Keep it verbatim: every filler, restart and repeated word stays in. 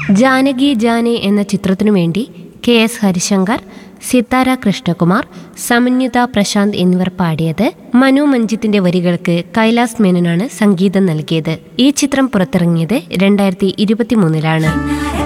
ജാനകി ജാനെ എന്ന ചിത്രത്തിനു വേണ്ടി കെ എസ് ഹരിശങ്കർ, സിത്താര കൃഷ്ണകുമാർ, സമന്വിത പ്രശാന്ത് എന്നിവർ പാടിയത്. മനു മഞ്ജിത്തിന്റെ വരികൾക്ക് കൈലാസ് മേനനാണ് സംഗീതം നൽകിയത്. ഈ ചിത്രം പുറത്തിറങ്ങിയത് രണ്ടായിരത്തി ഇരുപത്തി മൂന്നിലാണ്.